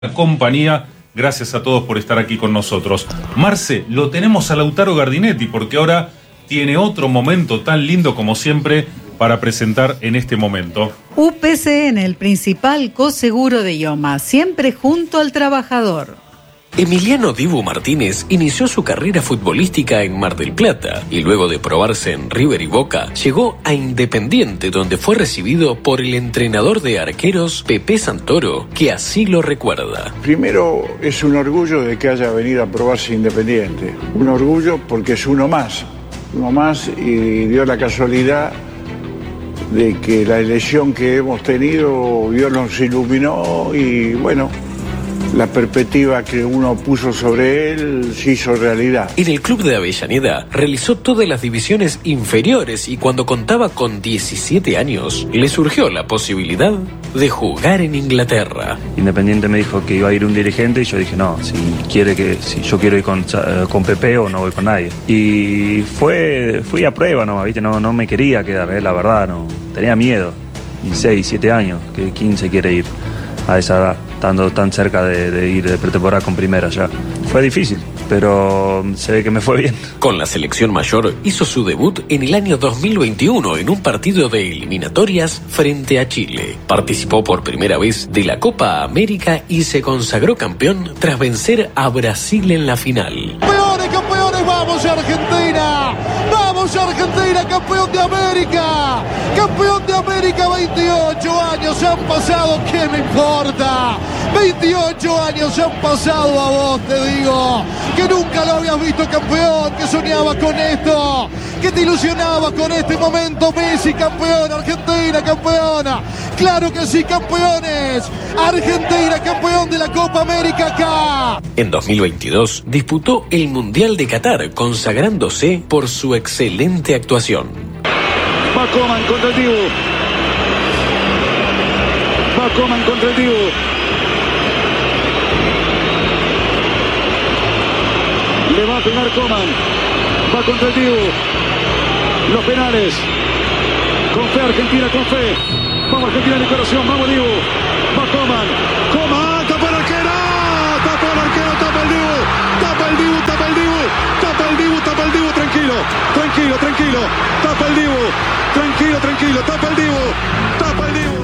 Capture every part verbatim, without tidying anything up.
compañía. Gracias a todos por estar aquí con nosotros. Marce, lo tenemos a Lautaro Gardinetti porque ahora tiene otro momento tan lindo como siempre para presentar en este momento. U P C N, el principal coseguro de IOMA, siempre junto al trabajador. Emiliano Dibu Martínez inició su carrera futbolística en Mar del Plata y luego de probarse en River y Boca, llegó a Independiente, donde fue recibido por el entrenador de arqueros Pepe Santoro, que así lo recuerda. Primero, es un orgullo de que haya venido a probarse Independiente. Un orgullo porque es uno más, uno más y dio la casualidad de que la elección que hemos tenido, Dios nos iluminó y bueno, la perspectiva que uno puso sobre él se hizo realidad. En el club de Avellaneda realizó todas las divisiones inferiores y cuando contaba con diecisiete años, le surgió la posibilidad de jugar en Inglaterra. Independiente me dijo que iba a ir un dirigente y yo dije, no, si quiere que si yo quiero ir con, con Pepe o no voy con nadie. Y fue fui a prueba, no, ¿viste? No, no me quería quedar, eh, la verdad, no. Tenía miedo. dieciséis, siete años, que quién se quiere ir a esa edad, estando tan cerca de, de ir de pretemporada con primera ya. Fue difícil, pero se ve que me fue bien. Con la selección mayor hizo su debut en el año dos mil veintiuno en un partido de eliminatorias frente a Chile. Participó por primera vez de la Copa América y se consagró campeón tras vencer a Brasil en la final. ¡Campeones, campeones! ¡Vamos Argentina! ¡Vamos Argentina, campeón de América! ¡Campeón de América! veintiocho años han pasado, ¿qué me importa? veintiocho años han pasado, a vos te digo, que nunca lo habías visto campeón, que soñabas con esto, que te ilusionabas con este momento. Messi campeón, Argentina campeona, claro que sí, campeones, Argentina campeón de la Copa América acá. En dos mil veintidós disputó el Mundial de Qatar, consagrándose por su excelente actuación. Va Coman contra el Dibu. Va Coman contra el Dibu. Le va a pegar Coman. Va contra el Dibu. Los penales. Con fe Argentina, con fe. Vamos Argentina en el corazón. Vamos Dibu. Va Coman. Coman. Tapa el arquero. Tapa el arquero. Tapa el Dibu. Tapa el Dibu. Tapa el Dibu. Tapa el Dibu. Tapa el Dibu. Tranquilo. Tranquilo, tranquilo. Tapa el Dibu. Tranquilo, tranquilo. Tapa el Dibu. Tapa el Dibu.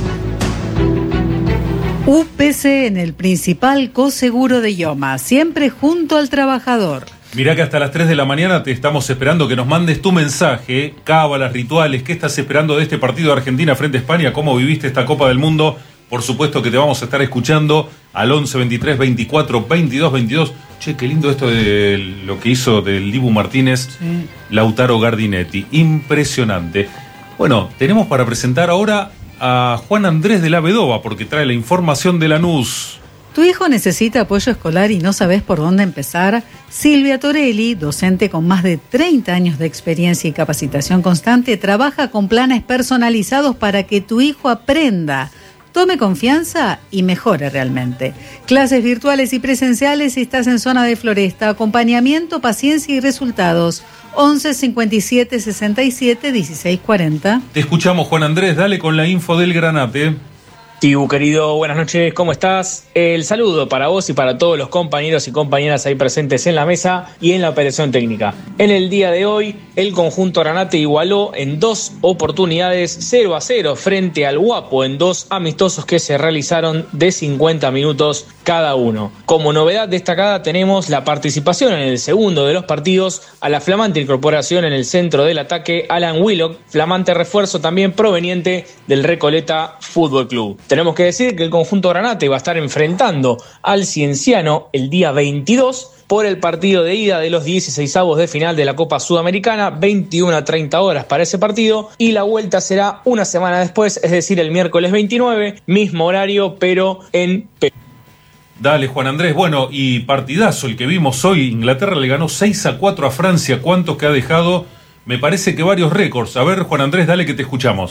U P C N, el principal coseguro de IOMA, siempre junto al trabajador. Mirá que hasta las tres de la mañana te estamos esperando que nos mandes tu mensaje, cábalas, rituales, ¿qué estás esperando de este partido de Argentina frente a España? ¿Cómo viviste esta Copa del Mundo? Por supuesto que te vamos a estar escuchando al once, veintitrés, veinticuatro, veintidós, veintidós. Che, qué lindo esto de lo que hizo del Dibu Martínez, sí. Lautaro Gardinetti, impresionante. Bueno, tenemos para presentar ahora a Juan Andrés de la Vedova, porque trae la información de Lanús. ¿Tu hijo necesita apoyo escolar y no sabes por dónde empezar? Silvia Torelli, docente con más de treinta años de experiencia y capacitación constante, trabaja con planes personalizados para que tu hijo aprenda, tome confianza y mejore realmente. Clases virtuales y presenciales si estás en zona de Floresta. Acompañamiento, paciencia y resultados. once, cincuenta y siete, sesenta y siete, dieciséis, cuarenta. Te escuchamos, Juan Andrés. Dale con la info del Granate. Tibu, querido, buenas noches, ¿cómo estás? El saludo para vos y para todos los compañeros y compañeras ahí presentes en la mesa y en la operación técnica. En el día de hoy, el conjunto Granate igualó en dos oportunidades cero a cero frente al Guapo en dos amistosos que se realizaron de cincuenta minutos cada uno. Como novedad destacada tenemos la participación en el segundo de los partidos a la flamante incorporación en el centro del ataque Alan Willock, flamante refuerzo también proveniente del Recoleta Fútbol Club. Tenemos que decir que el conjunto Granate va a estar enfrentando al Cienciano el día veintidós por el partido de ida de los dieciseisavos de final de la Copa Sudamericana, veintiuna a treinta horas para ese partido, y la vuelta será una semana después, es decir, el miércoles veintinueve, mismo horario, pero en Perú. Dale, Juan Andrés. Bueno, y partidazo el que vimos hoy. Inglaterra le ganó seis a cuatro a Francia. ¿Cuántos que ha dejado? Me parece que varios récords. A ver, Juan Andrés, dale que te escuchamos.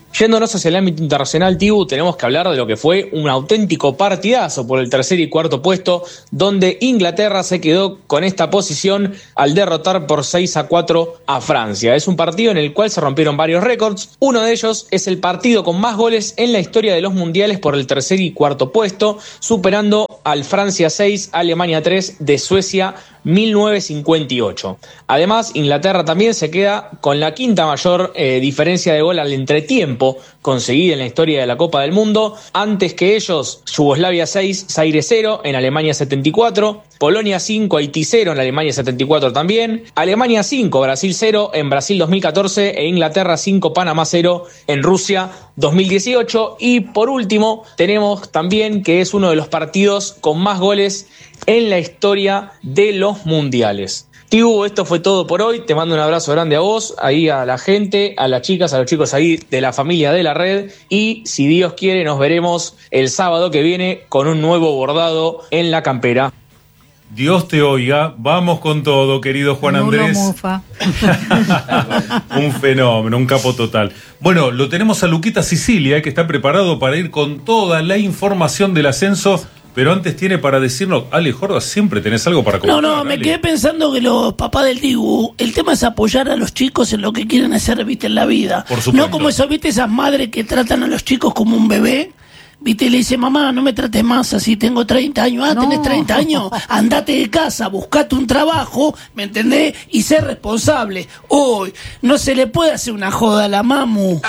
Yéndonos hacia el ámbito internacional, Tibu, tenemos que hablar de lo que fue un auténtico partidazo por el tercer y cuarto puesto, donde Inglaterra se quedó con esta posición al derrotar por seis a cuatro a Francia. Es un partido en el cual se rompieron varios récords. Uno de ellos es el partido con más goles en la historia de los mundiales por el tercer y cuarto puesto, superando al Francia seis, Alemania tres de Suecia mil novecientos cincuenta y ocho. Además, Inglaterra también se queda con la quinta mayor eh, diferencia de gol al entretiempo conseguida en la historia de la Copa del Mundo. Antes que ellos, Yugoslavia seis, Zaire cero en Alemania setenta y cuatro, Polonia cinco, Haití cero en Alemania setenta y cuatro también, Alemania cinco, Brasil cero en Brasil dos mil catorce e Inglaterra cinco, Panamá cero en Rusia dos mil dieciocho. Y por último, tenemos también que es uno de los partidos con más goles en la historia de los mundiales. Tibu, esto fue todo por hoy. Te mando un abrazo grande a vos, ahí a la gente, a las chicas, a los chicos ahí de la familia de la red. Y si Dios quiere, nos veremos el sábado que viene con un nuevo bordado en la campera. Dios te oiga, vamos con todo, querido Juan Andrés. Mufa. Un fenómeno, un capo total. Bueno, lo tenemos a Luquita Sicilia, que está preparado para ir con toda la información del ascenso. Pero antes tiene para decirnos, Ale Jorda, siempre tenés algo para comentar. No, no, me Ale. quedé pensando que los papás del Tibu, el tema es apoyar a los chicos en lo que quieren hacer, viste, en la vida. Por supuesto. No como eso, viste, esas madres que tratan a los chicos como un bebé. Viste, y le dice, mamá, no me trates más así, tengo treinta años. Ah, No. tenés treinta años, andate de casa, buscate un trabajo, ¿me entendés? Y sé responsable. Hoy no se le puede hacer una joda a la mamu.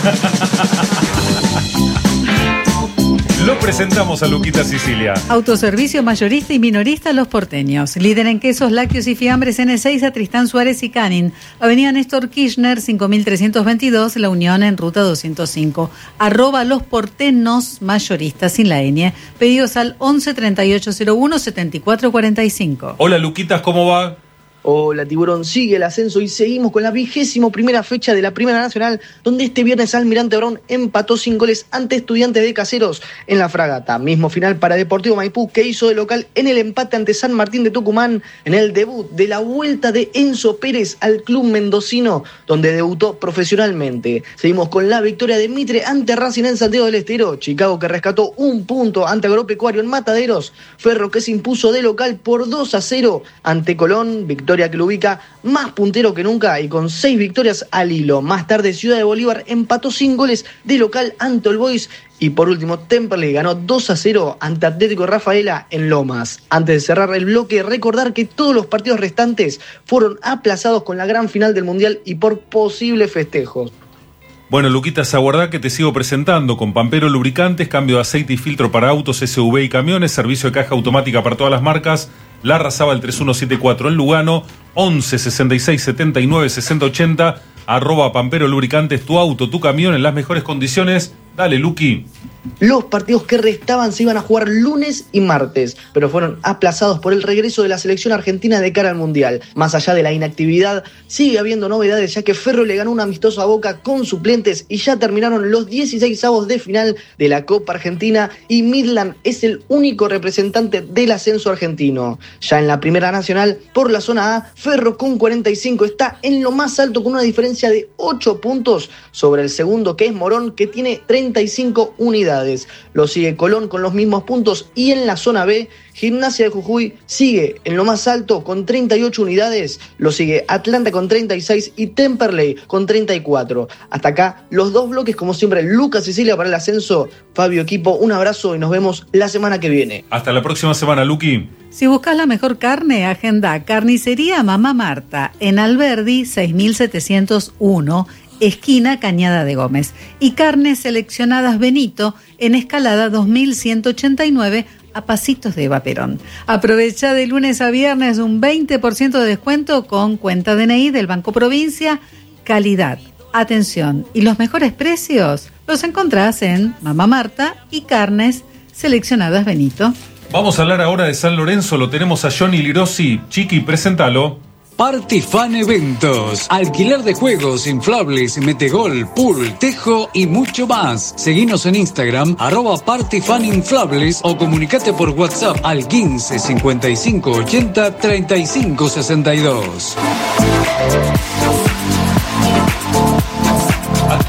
Lo presentamos a Luquita Sicilia. Autoservicio mayorista y minorista Los Porteños. Líder en quesos, lácteos y fiambres en Ezeiza, Tristán Suárez y Canin. Avenida Néstor Kirchner, cinco mil trescientos veintidós, La Unión en ruta doscientos cinco. Arroba Los Porteños mayoristas sin la ñ. Pedidos al once treinta y ocho cero uno setenta y cuatro cuarenta y cinco. Hola Luquitas, ¿cómo va? Hola Tiburón, sigue el ascenso y seguimos con la vigésimo primera fecha de la Primera Nacional, donde este viernes Almirante Brown empató sin goles ante Estudiantes de Caseros en la Fragata. Mismo final para Deportivo Maipú, que hizo de local en el empate ante San Martín de Tucumán en el debut de la vuelta de Enzo Pérez al club mendocino, donde debutó profesionalmente. Seguimos con la victoria de Mitre ante Racing en Santiago del Estero, Chicago que rescató un punto ante Agropecuario en Mataderos, Ferro que se impuso de local por dos a cero ante Colón, victoria que lo ubica más puntero que nunca y con seis victorias al hilo. Más tarde Ciudad de Bolívar empató sin goles de local ante All Boys. Y por último, Temperley ganó dos a cero ante Atlético Rafaela en Lomas. Antes de cerrar el bloque, recordar que todos los partidos restantes fueron aplazados con la gran final del Mundial y por posibles festejos. Bueno, Luquitas, aguardá que te sigo presentando con Pampero Lubricantes, cambio de aceite y filtro para autos, S U V y camiones, servicio de caja automática para todas las marcas. La Arrazábal tres uno siete cuatro en Lugano, once sesenta y seis setenta y nueve sesenta ochenta, arroba Pampero Lubricantes, tu auto, tu camión en las mejores condiciones. Dale, Luqui. Los partidos que restaban se iban a jugar lunes y martes, pero fueron aplazados por el regreso de la selección argentina de cara al Mundial. Más allá de la inactividad, sigue habiendo novedades, ya que Ferro le ganó un amistoso a Boca con suplentes y ya terminaron los dieciseisavos de final de la Copa Argentina y Midland es el único representante del ascenso argentino. Ya en la Primera Nacional, por la zona A, Ferro con cuarenta y cinco está en lo más alto con una diferencia de ocho puntos sobre el segundo, que es Morón, que tiene treinta y cinco unidades. Lo sigue Colón con los mismos puntos y en la zona B, Gimnasia de Jujuy sigue en lo más alto con treinta y ocho unidades, lo sigue Atlanta con treinta y seis y Temperley con treinta y cuatro. Hasta acá los dos bloques, como siempre, Lucas Sicilia para el ascenso. Fabio, equipo, un abrazo y nos vemos la semana que viene. Hasta la próxima semana, Luqui. Si buscas la mejor carne, agenda Carnicería Mamá Marta en Alberdi seis mil setecientos uno, esquina Cañada de Gómez, y Carnes Seleccionadas Benito en Escalada dos mil ciento ochenta y nueve, a pasitos de Eva Perón. Aprovecha de lunes a viernes un veinte por ciento de descuento con cuenta D N I del Banco Provincia. Calidad, atención y los mejores precios los encontrás en Mamá Marta y Carnes Seleccionadas Benito. Vamos a hablar ahora de San Lorenzo, lo tenemos a Johnny Lirosi. Chiqui, preséntalo. Party Fan Eventos. Alquiler de juegos, inflables, metegol, pool, tejo y mucho más. Seguinos en Instagram, arroba Party Fan Inflables o comunicate por WhatsApp al quince cincuenta y cinco ochenta treinta y cinco sesenta y dos.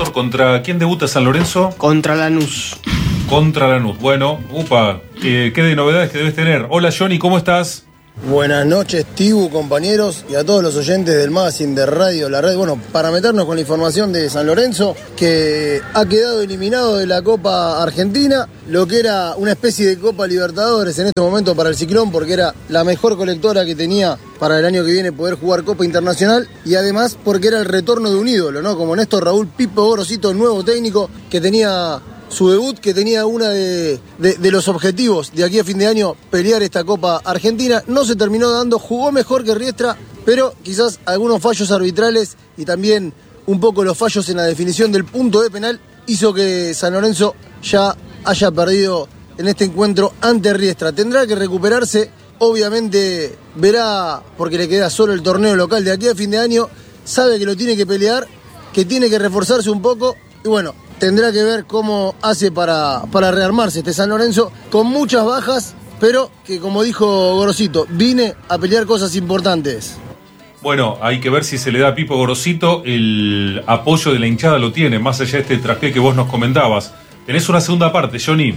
Néstor, ¿contra quién debuta San Lorenzo? Contra Lanús. Contra Lanús. Bueno, upa, ¿qué, qué de novedades que debes tener? Hola Johnny, ¿cómo estás? Buenas noches, Tibu, compañeros, y a todos los oyentes del Magazine de Radio La Red. Bueno, para meternos con la información de San Lorenzo, que ha quedado eliminado de la Copa Argentina, lo que era una especie de Copa Libertadores en este momento para el Ciclón, porque era la mejor colectora que tenía para el año que viene poder jugar Copa Internacional, y además porque era el retorno de un ídolo, ¿no? Como Néstor Raúl Pipo Gorosito, nuevo técnico, que tenía su debut, que tenía una de, de, de los objetivos de aquí a fin de año, pelear esta Copa Argentina. No se terminó dando, jugó mejor que Riestra, pero quizás algunos fallos arbitrales y también un poco los fallos en la definición del punto de penal hizo que San Lorenzo ya haya perdido en este encuentro ante Riestra. Tendrá que recuperarse, obviamente verá, porque le queda solo el torneo local de aquí a fin de año, sabe que lo tiene que pelear, que tiene que reforzarse un poco y bueno, tendrá que ver cómo hace para, para rearmarse este San Lorenzo, con muchas bajas, pero que, como dijo Gorosito, vine a pelear cosas importantes. Bueno, hay que ver si se le da a Pipo Gorosito, el apoyo de la hinchada lo tiene, más allá de este traspié que vos nos comentabas. Tenés una segunda parte, Johnny.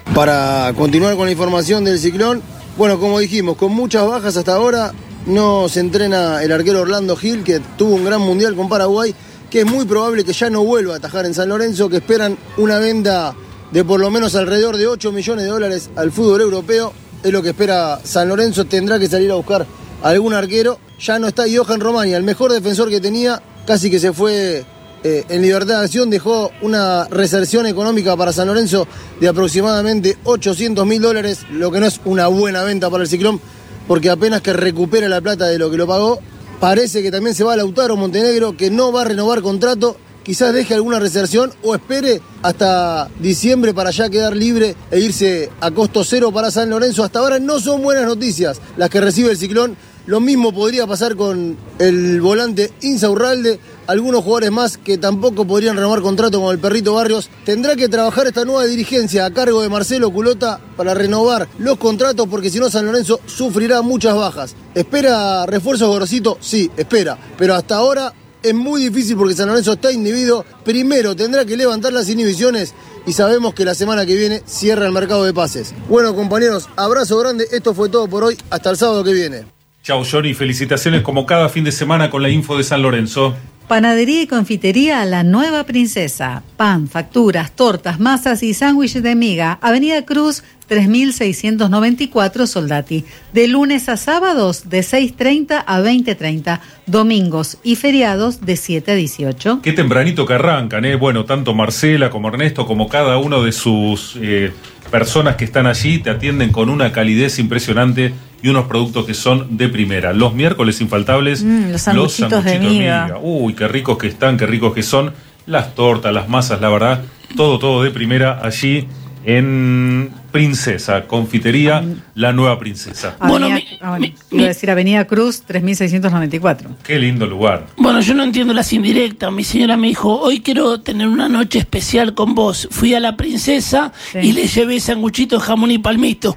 Para continuar con la información del Ciclón, bueno, como dijimos, con muchas bajas hasta ahora, no se entrena el arquero Orlando Gil, que tuvo un gran mundial con Paraguay, que es muy probable que ya no vuelva a atajar en San Lorenzo, que esperan una venta de por lo menos alrededor de ocho millones de dólares al fútbol europeo, es lo que espera San Lorenzo. Tendrá que salir a buscar algún arquero. Ya no está Johan Romagna, el mejor defensor que tenía, casi que se fue eh, en libertad de acción, dejó una reserción económica para San Lorenzo de aproximadamente ochocientos mil dólares, lo que no es una buena venta para el Ciclón, porque apenas que recupera la plata de lo que lo pagó. Parece que también se va a Lautaro Montenegro, que no va a renovar contrato, quizás deje alguna reserción o espere hasta diciembre para ya quedar libre e irse a costo cero para San Lorenzo. Hasta ahora no son buenas noticias las que recibe el Ciclón. Lo mismo podría pasar con el volante Insaurralde, algunos jugadores más que tampoco podrían renovar contrato con el Perrito Barrios. Tendrá que trabajar esta nueva dirigencia a cargo de Marcelo Culota para renovar los contratos, porque si no San Lorenzo sufrirá muchas bajas. ¿Espera refuerzos Gorosito? Sí, espera, pero hasta ahora es muy difícil porque San Lorenzo está inhibido. Primero tendrá que levantar las inhibiciones y sabemos que la semana que viene cierra el mercado de pases. Bueno, compañeros, abrazo grande, esto fue todo por hoy, hasta el sábado que viene. Chau, Johnny, felicitaciones como cada fin de semana con la info de San Lorenzo. Panadería y confitería La Nueva Princesa. Pan, facturas, tortas, masas y sándwiches de miga. Avenida Cruz tres mil seiscientos noventa y cuatro, Soldati. De lunes a sábados de seis treinta a veinte treinta. Domingos y feriados de siete a dieciocho. Qué tempranito que arrancan, ¿eh? Bueno, tanto Marcela como Ernesto, como cada uno de sus eh, personas que están allí, te atienden con una calidez impresionante y unos productos que son de primera. Los miércoles infaltables, mm, los sanguchitos de miga. miga. Uy, qué ricos que están, qué ricos que son. Las tortas, las masas, la verdad, todo, todo de primera allí en Princesa, confitería La Nueva Princesa. Avenida, bueno, mi, ah, bueno, mi, iba a decir Avenida Cruz tres mil seiscientos noventa y cuatro. Qué lindo lugar. Bueno, yo no entiendo las indirectas. Mi señora me dijo, hoy quiero tener una noche especial con vos. Fui a La Princesa, sí, y le llevé sanguchito, jamón y palmito.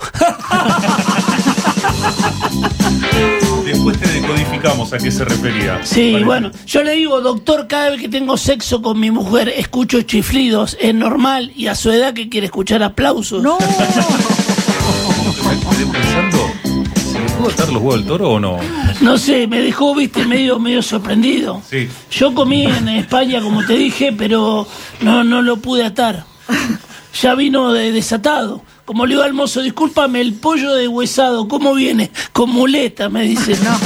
Después te decodificamos a qué se refería. Sí, parece. Bueno, yo le digo, doctor, cada vez que tengo sexo con mi mujer escucho chiflidos, es normal, y a su edad que quiere escuchar aplausos. No. Me quedé pensando, ¿se le pudo atar los huevos al toro o no? No sé, me dejó, viste, medio, medio sorprendido. Sí. Yo comí en España, como te dije, pero no, no lo pude atar. Ya vino de desatado. Como le digo al mozo, discúlpame, el pollo deshuesado, ¿cómo viene? Con muleta, me dice. No.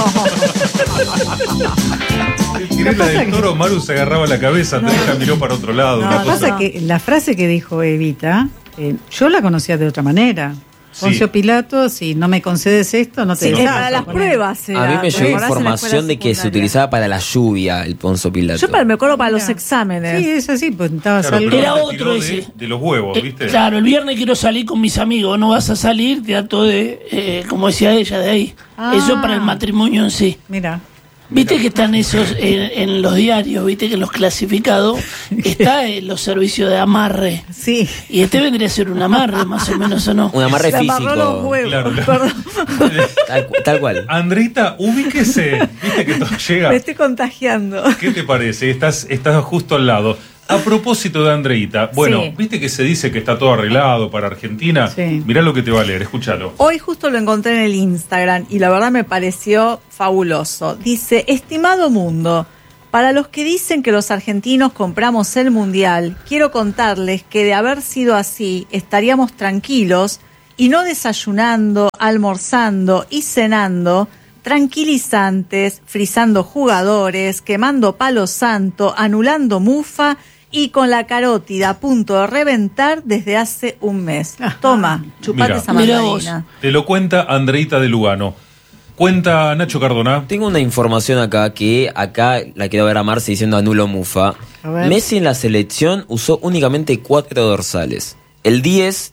Tiré la del toro, Maru se agarraba la cabeza, no. Teresa miró para otro lado. No, una cosa. Pasa que la frase que dijo Evita, eh, yo la conocía de otra manera. Sí. Poncio Pilato, si no me concedes esto, no te sí, lo para las pruebas. A mí me llegó información de que se utilizaba para la lluvia el Poncio Pilato. Yo para, me acuerdo para los exámenes. Sí, es así, pues estabas claro, algo. Era otro ese. De, de los huevos, ¿viste? Eh, claro, el viernes quiero salir con mis amigos. No vas a salir, trato de, eh, como decía ella, de ahí. Ah. Eso para el matrimonio en sí. Mira. Viste que están esos en, en los diarios, viste que en los clasificados está en los servicios de amarre. Sí. Y este vendría a ser un amarre, más o menos, ¿o no? Un amarre Se físico. Los huevos, claro, claro. Tal, tal cual. Andreita, ubíquese. Viste que todo llega. Me estoy contagiando. ¿Qué te parece? Estás, estás justo al lado. A propósito de Andreita, bueno, Sí. viste que se dice que está todo arreglado para Argentina. Sí. Mirá lo que te va a leer, escúchalo. Hoy justo lo encontré en el Instagram y la verdad me pareció fabuloso. Dice, estimado mundo, para los que dicen que los argentinos compramos el mundial, quiero contarles que de haber sido así, estaríamos tranquilos y no desayunando, almorzando y cenando, tranquilizantes, frizando jugadores, quemando palo santo, anulando mufa y con la carótida a punto de reventar desde hace un mes. Toma, chupate Mirá. esa Mirá mandarina. Te lo cuenta Andreita de Lugano. Cuenta Nacho Cardona. Tengo una información acá que acá la quiero ver a Marce diciendo anulo mufa. A ver. Messi en la selección usó únicamente cuatro dorsales. El diez,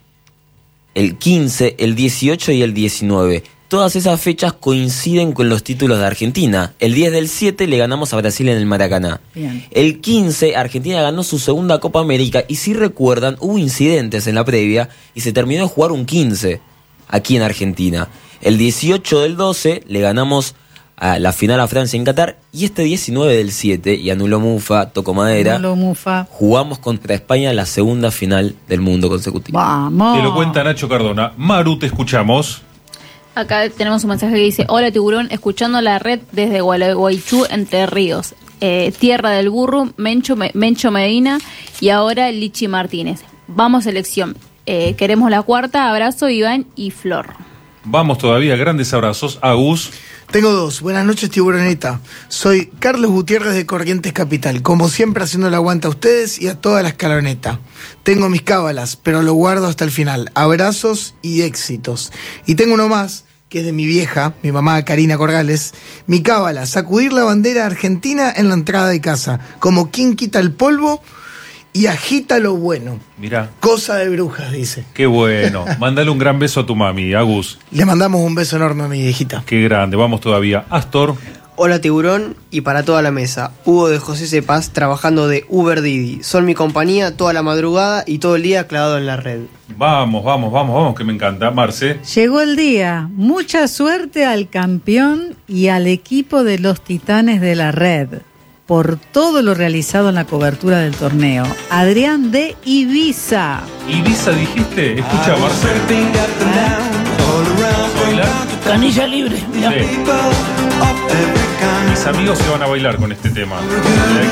el quince, el dieciocho y el diecinueve. Todas esas fechas coinciden con los títulos de Argentina. El diez del siete le ganamos a Brasil en el Maracaná. Bien. El quince, Argentina ganó su segunda Copa América y si recuerdan, hubo incidentes en la previa y se terminó de jugar un quince aquí en Argentina. El dieciocho del doce le ganamos a la final a Francia en Qatar y este diecinueve del siete, y anuló mufa, tocó madera, Anuló mufa. jugamos contra España la segunda final del mundo consecutiva. Vamos. Te lo cuenta Nacho Cardona. Maru, te escuchamos. Acá tenemos un mensaje que dice: hola tiburón, escuchando la red desde Gualeguaychú, Entre Ríos, eh, Tierra del Burro, Mencho, Me- Mencho Medina y ahora Lichi Martínez. Vamos selección, eh, queremos la cuarta, abrazo Iván y Flor. Vamos todavía, grandes abrazos. Agus. Tengo dos. Buenas noches, tiburoneta. Soy Carlos Gutiérrez de Corrientes Capital. Como siempre, haciendo el aguante a ustedes y a toda la escaloneta. Tengo mis cábalas, pero lo guardo hasta el final. Abrazos y éxitos. Y tengo uno más, que es de mi vieja, mi mamá Karina Corrales. Mi cábala, sacudir la bandera argentina en la entrada de casa. Como quien quita el polvo y agita lo bueno. Mirá, Cosa de brujas, dice. qué bueno. Mándale un gran beso a tu mami, Agus. Le mandamos un beso enorme a mi viejita. Qué grande, vamos todavía. Astor. Hola tiburón y para toda la mesa, Hugo de José Cepaz trabajando de Uber Didi. Son mi compañía toda la madrugada y todo el día clavado en la red. Vamos, vamos, vamos, vamos, que me encanta. Marce. Llegó el día. Mucha suerte al campeón y al equipo de los Titanes de la Red por todo lo realizado en la cobertura del torneo. Adrián de Ibiza. Ibiza dijiste, escucha Marce. ¿Bailar? Canilla libre, mirá. Sí. Mis amigos se van a bailar con este tema.